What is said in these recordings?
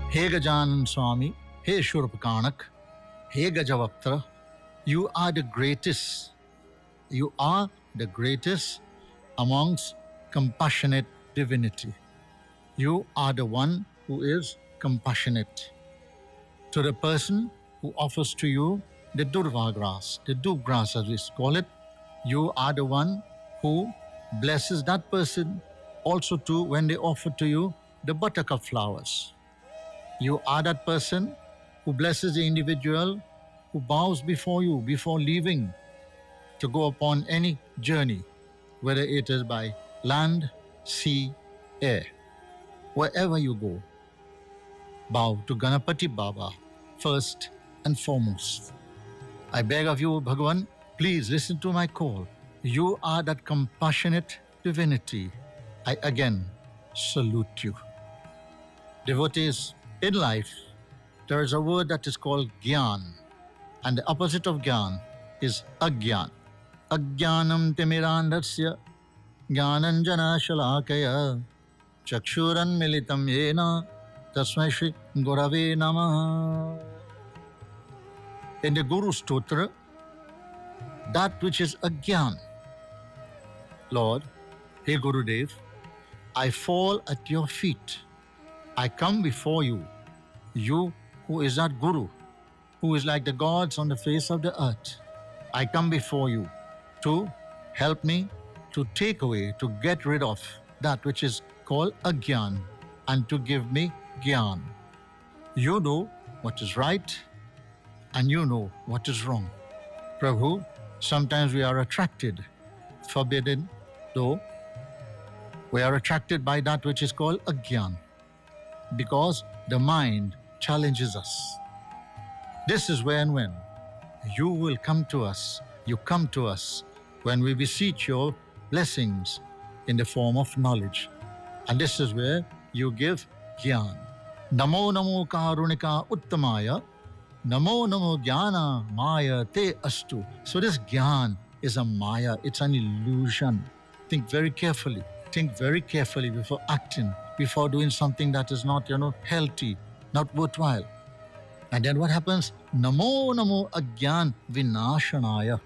Hey Gajanan Swami, hey Shurpakanak, hey Gajavaktra, you are the greatest. You are the greatest amongst compassionate divinity. You are the one who is compassionate. To the person who offers to you the durva grass, the dub grass as we call it, you are the one who blesses that person also too when they offer to you the buttercup flowers. You are that person who blesses the individual who bows before you before leaving to go upon any journey, whether it is by land, sea, air. Wherever you go, bow to Ganapati Baba first and foremost. I beg of you, Bhagavan, please listen to my call. You are that compassionate divinity. I again salute you. Devotees, in life, there is a word that is called Gyan, and the opposite of Gyan is Agyan. Agyanam timirandasya Gyananjana shalakaya Chakshuran militam yena Tasmai Shri Gurave Namaha. In the Guru Stotra, that which is Agyan. Lord, hey Gurudev, I fall at your feet. I come before you, you who is that Guru, who is like the gods on the face of the earth. I come before you to help me to take away, to get rid of that which is called Agyan and to give me Gyan. You know what is right and you know what is wrong. Prabhu, sometimes we are attracted, forbidden though, we are attracted by that which is called Agyan because the mind challenges us. This is when you will come to us, you come to us when we beseech your blessings in the form of knowledge. And this is where you give Gyan. Namo Namo Karunika Uttamaya, Namo Namo Jnana Maya Te Astu. So this Gyan is a Maya, it's an illusion. Think very carefully. Think very carefully before acting, before doing something that is not, healthy, not worthwhile. And then what happens? Namo Namo Agyan Vinashanaya.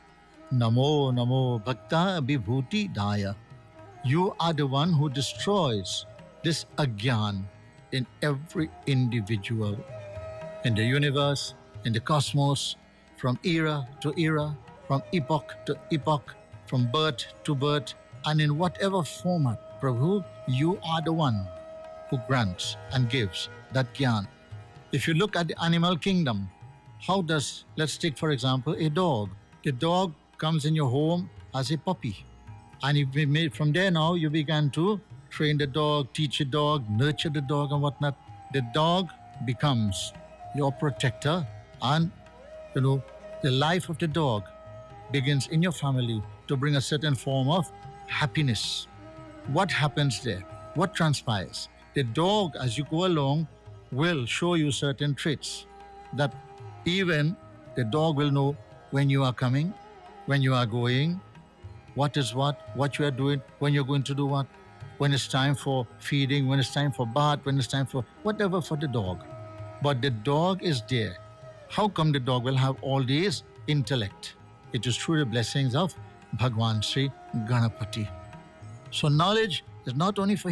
Namo Namo Bhakta Vibhuti Daya. You are the one who destroys this Agyan in every individual, in the universe, in the cosmos, from era to era, from epoch to epoch, from birth to birth, and in whatever format, Prabhu, you are the one who grants and gives that Gyan. If you look at the animal kingdom, let's take for example a dog. The dog comes in your home as a puppy. And from there now, you began to train the dog, teach the dog, nurture the dog and whatnot. The dog becomes your protector and, the life of the dog begins in your family to bring a certain form of happiness. What happens there? What transpires? The dog, as you go along, will show you certain traits that even the dog will know when you are coming, when you are going, what is what you are doing, when you're going to do what, when it's time for feeding, when it's time for bath, when it's time for whatever for the dog. But the dog is there. How come the dog will have all these intellect? It is through the blessings of Bhagwan Sri Ganapati. So knowledge is not only for